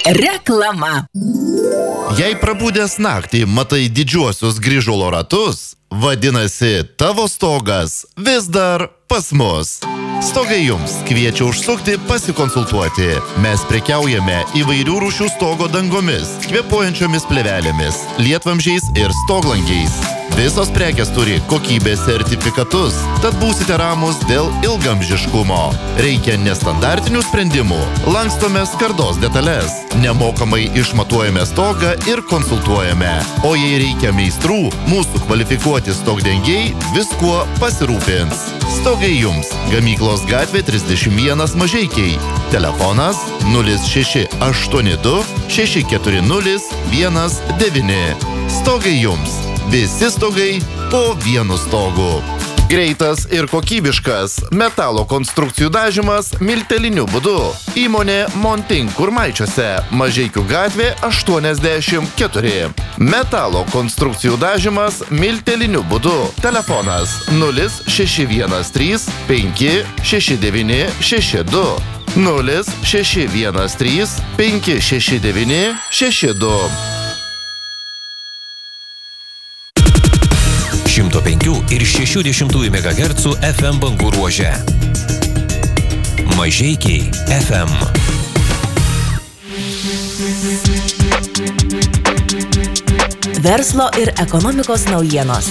Reklama. Jei prabudęs naktį matai didžiuosius grįžulo ratus, vadinasi, tavo stogas vis dar pas mus. Stogai jums kviečia užsukti pasikonsultuoti. Mes prekiaujame įvairių rūšių stogo dangomis, kvėpuojančiomis plėvelėmis, lietvamžiais ir stoglangiais. Visos prekės turi kokybės sertifikatus, tad būsite ramus dėl ilgamžiškumo. Reikia nestandartinių sprendimų, lankstome skardos detalės, nemokamai išmatuojame stogą ir konsultuojame. O jei reikia meistrų, mūsų kvalifikuoti stogdengiai viskuo pasirūpins. Stogai jums. Gamyklos gatvė 31 Mažeikiai. Telefonas 0682 640 19. Stogai jums. Visi stogai po vienu stogu. Greitas ir kokybiškas metalo konstrukcijų dažymas milteliniu būdu. Įmonė Monting Kurmaičiuose, Mažeikių gatvė 84. Metalo konstrukcijų dažymas milteliniu būdu. Telefonas 0613 569 62. 0613 569 62. 105 ir 60 MHz FM bangų ruože. Mažeikiai FM. Verslo ir ekonomikos naujienos.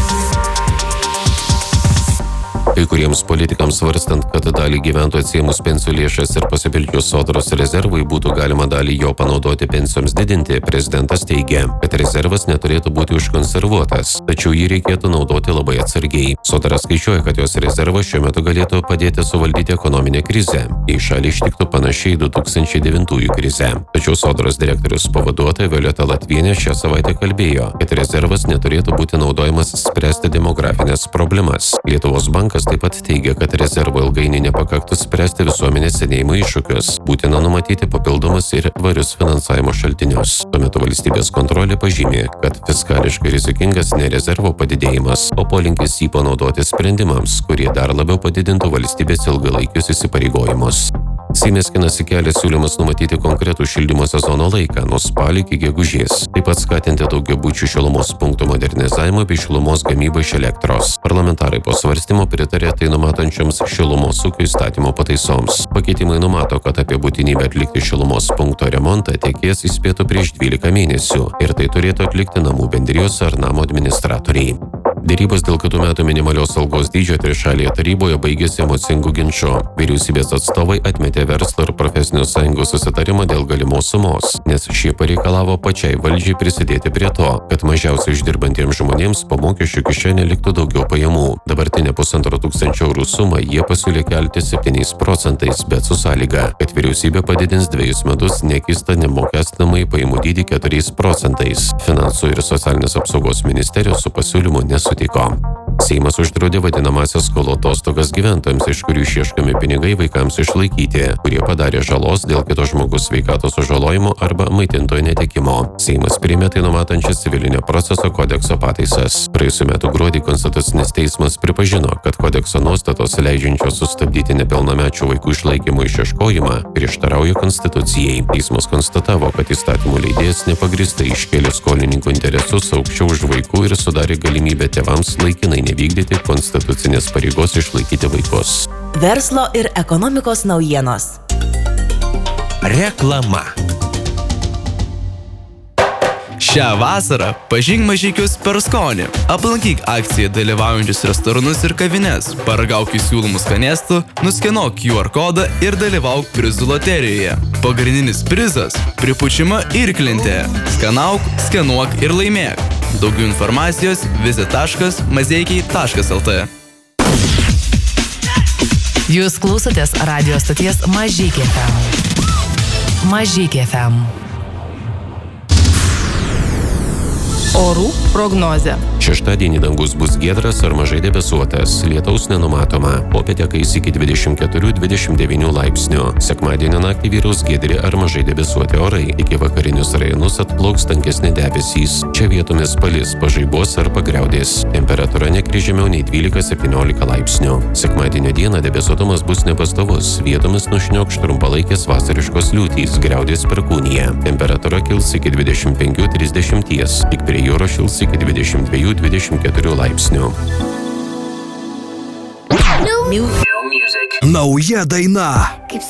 Kai kuriems politikams svarstant, kad dalį gyventojų atsiėmus pensijų lėšas ir pasipildžius sodros rezervui būtų galima dalį jo panaudoti pensijoms didinti, prezidentas teigia, kad rezervas neturėtų būti užkonservuotas, tačiau jį reikėtų naudoti labai atsargiai. Sodra skaičiuoja, kad jos rezervas šiuo metu galėtų padėti suvaldyti ekonominę krizę, jei šalį ištiktų panašiai 2009 krizę. Tačiau sodros direktorius pavaduotoja Violeta Latvienė šią savaitę kalbėjo, kad rezervas neturėtų būti naudojamas spręsti demografinės problemas. Lietuvos bankas taip pat teigia, kad rezervo ilgainiui nepakaktų spręsti visuomenės senėjimo iššūkius. Būtina numatyti papildomus ir tvarius finansavimo šaltinius. Tuo metu valstybės kontrolė pažymė, kad fiskališkai rizikingas ne rezervo padidėjimas, o polinkis jį panaudoti sprendimams, kurie dar labiau padidintų valstybės ilgalaikius įsipareigojimus. Seime skinasi kelias siūlymas numatyti konkretų šildymo sezono laiką nuo spalio iki gegužės. Taip pat skatinti daugiabučių šilumos punktų modernizavimą bei šilumos gamybą iš elektros. Parlamentarai po svarstymo pritarė tai numatančioms šilumos ūkio įstatymo pataisoms. Pakeitimai numato, kad apie būtinybę atlikti šilumos punkto remontą tiekėjas įspėtų prieš 12 mėnesių ir tai turėtų atlikti namų bendrijos ar namo administratoriai. Derybos dėl kitų metų minimalios algos dydžio trišalėje taryboje baigėsi emocingų ginčų. Vyriausybės atstovai atmetė verslo ir profesinių sąjungų susitarimą dėl galimos sumos, nes šie pareikalavo pačiai valdžiai prisidėti prie to, kad mažiausiai uždirbantiems žmonėms po mokesčių kišenėje liktų daugiau pajamų. Dabartinę 1500 eurų sumą jie pasiūlė kelti 7%, bet su sąlyga, kad vyriausybė padidins 2 metus nekeistą nemokestinamąjį pajamų dydį 4%. Finansų ir socialinės apsaugos ministerijos su pasiūlymu nesutiko. Seimas uždraudė vadinamąsias skolų atostogas gyventojams, iš kurių išieškami pinigai vaikams išlaikyti, kurie padarė žalos dėl kito žmogaus sveikatos sužalojimo arba maitintojo netekimo. Seimas priėmė tai numatančias civilinio proceso kodekso pataisas. Praėjusiu metu gruodį Konstitucinis teismas pripažino, kad kodekso nuostatos leidžiančios sustabdyti nepilnamečių vaikų išlaikymo išieškojimą prieštarauja Konstitucijai. Teismas konstatavo, kad įstatymų leidėjas nepagrįstai iškėlė skolininkų interesus aukščiau už vaikų ir sudarė galimybę tėvams laikinai nevykdyti konstitucinės pareigos išlaikyti vaikus. Verslo ir ekonomikos naujienos. Reklama. Šią vasarą pažink Mažeikius per skonį. Aplankyk akciją dalyvaujančius restoranus ir kavines, paragauk siūlomų skanėstų, nuskenuok QR kodą ir dalyvauk prizų loterijoje. Pagrindinis prizas – pripučiama irklentė. Skanauk, skenuok ir laimėk. Daugiau informacijos visit.mazeikiai.lt. Jūs klausotės radio stoties Mažeikiai FM. Mažeikiai FM. Orų prognozė. Šeštadienį dangus bus giedras ar mažai debesuotas, lietaus nenumatoma. Popietę kais iki 24-29 laipsnių. Sekmadienio naktį vyraus giedri ar mažai debesuoti orai. Iki vakarinius rajonus atplauks tankesni debesys. Čia vietomis palis, pažaibos ar pagriaudės. Temperatūra nekris žemiau nei 12-17 laipsnių. Sekmadienio dieną debesuotumas bus nepastovus. Vietomis nušniokš trumpalaikės vasariškos liūtys, griaudės perkūnija. Temperatūra kils iki 25-30. Tik prie jūros šils iki 22-24 laipsnių. Nauja daina. Kaip